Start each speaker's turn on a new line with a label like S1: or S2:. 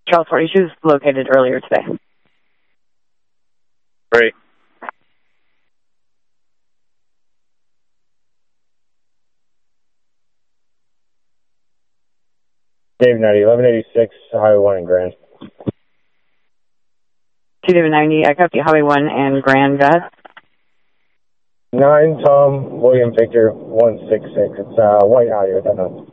S1: Charles 42 was located earlier today.
S2: Great.
S3: Dave 90, 1186, Highway 1 in Grand.
S1: 290, I copy Highway 1 and Grand, go ahead.
S3: 9 Tom William Victor 166. It's White Audi with that note.